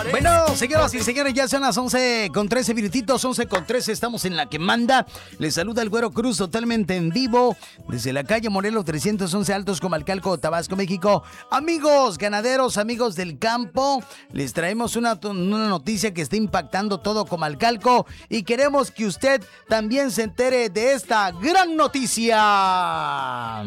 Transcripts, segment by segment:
Bueno, señoras y señores, ya son las 11:13 minutitos, 11:13, estamos en La que manda. Les saluda el Güero Cruz totalmente en vivo desde la calle Morelos 311 Altos, Comalcalco, Tabasco, México. Amigos ganaderos, amigos del campo, les traemos una noticia que está impactando todo Comalcalco y queremos que usted también se entere de esta gran noticia.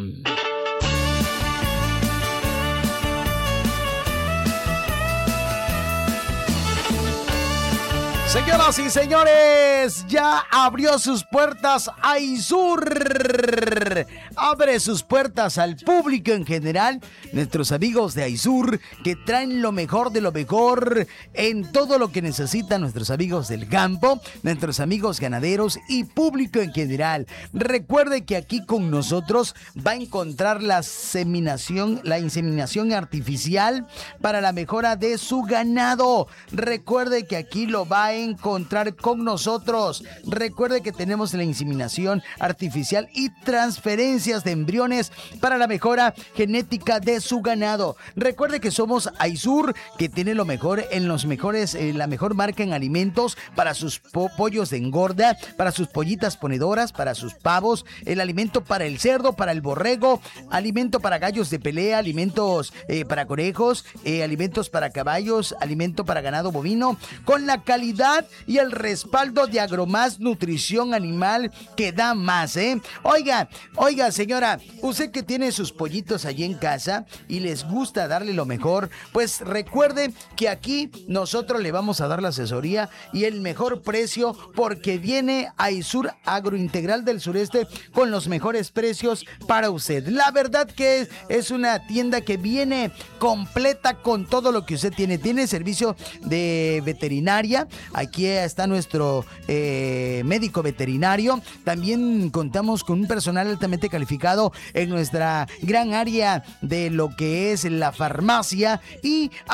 Señoras y señores, ya abrió sus puertas Aysur. Abre sus puertas al público en general. Nuestros amigos de Aysur que traen lo mejor de lo mejor en todo lo que necesitan nuestros amigos del campo, nuestros amigos ganaderos y público en general. Recuerde que aquí con nosotros va a encontrar la inseminación artificial para la mejora de su ganado. Recuerde que aquí lo va a encontrar con nosotros. Recuerde que tenemos la inseminación artificial y transferencias de embriones para la mejora genética de su ganado. Recuerde que somos Aysur, que tiene lo mejor en los mejores, la mejor marca en alimentos para sus pollos de engorda, para sus pollitas ponedoras, para sus pavos, el alimento para el cerdo, para el borrego, alimento para gallos de pelea, alimentos para conejos, alimentos para caballos, alimento para ganado bovino, con la calidad y el respaldo de Agromás Nutrición Animal que da más, ¿eh? Oiga, señora, usted que tiene sus pollitos allí en casa y les gusta darle lo mejor, pues recuerde que aquí nosotros le vamos a dar la asesoría y el mejor precio porque viene Aysur Agrointegral del Sureste con los mejores precios para usted. La verdad que es una tienda que viene completa con todo lo que usted tiene. Tiene servicio de veterinaria. Aquí está nuestro médico veterinario. También contamos con un personal altamente calificado en nuestra gran área de lo que es la farmacia y